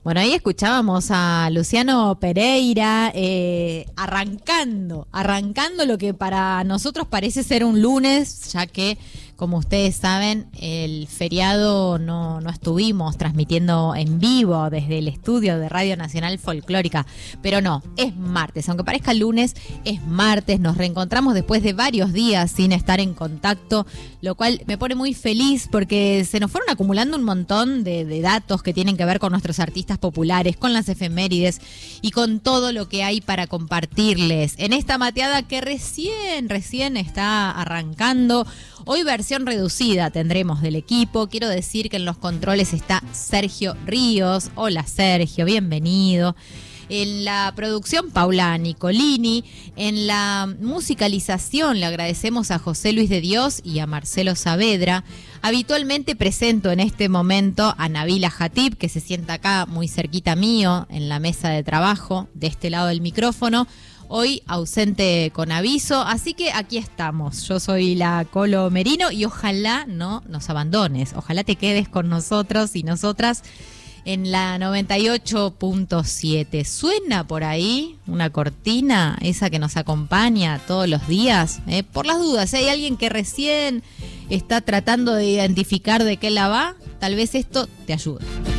Bueno, ahí escuchábamos a Luciano Pereira arrancando lo que para nosotros parece ser un lunes, ya que, como ustedes saben, el feriado no estuvimos transmitiendo en vivo desde el estudio de Radio Nacional Folclórica, pero no, es martes, aunque parezca lunes, es martes, nos reencontramos después de varios días sin estar en contacto, lo cual me pone muy feliz porque se nos fueron acumulando un montón de datos que tienen que ver con nuestros artistas populares, con las efemérides y con todo lo que hay para compartirles en esta mateada que recién está arrancando. Hoy versión reducida tendremos del equipo. Quiero decir que en los controles está Sergio Ríos. Hola Sergio, bienvenido. En la producción, Paula Nicolini. En la musicalización le agradecemos a José Luis de Dios y a Marcelo Saavedra. Habitualmente presento en este momento a Nabila Jatib, que se sienta acá muy cerquita mío en la mesa de trabajo, de este lado del micrófono. Hoy ausente con aviso, así que aquí estamos. Yo soy la Colo Merino y ojalá no nos abandones. Ojalá te quedes con nosotros y nosotras en la 98.7. ¿Suena por ahí una cortina, esa que nos acompaña todos los días? Por las dudas, si hay alguien que recién está tratando de identificar de qué la va, tal vez esto te ayude.